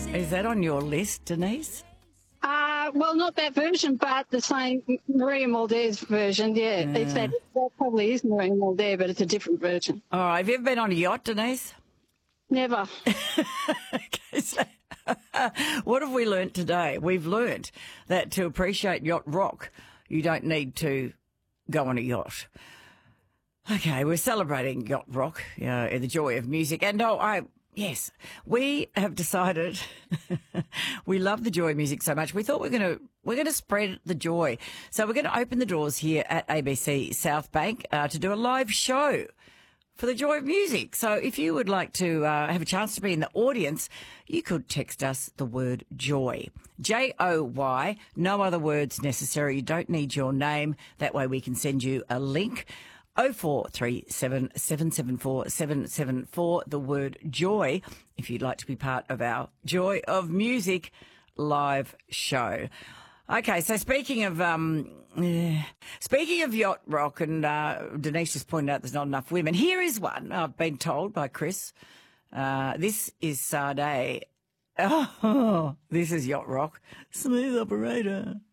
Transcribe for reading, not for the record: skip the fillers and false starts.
Is that on your list, Denise? Well, not that version, but the same Maria Muldaur's version, yeah. It's that probably is Maria Muldaur, but it's a different version. All right. Have you ever been on a yacht, Denise? Never. Okay, so what have we learnt today? We've learnt that to appreciate yacht rock, you don't need to go on a yacht. Okay, we're celebrating yacht rock, the joy of music. And yes, we have decided we love the joy of music so much. We thought we're going to spread the joy. So we're going to open the doors here at ABC South Bank to do a live show for the joy of music. So if you would like to have a chance to be in the audience, you could text us the word joy. Joy, no other words necessary. You don't need your name. That way we can send you a link. 0437 774 774, the word joy, if you'd like to be part of our Joy of Music live show. Okay, so speaking of yacht rock, and Denise just pointed out there's not enough women. Here is one, I've been told by Chris. This is Sade. Oh, this is yacht rock. Smooth operator.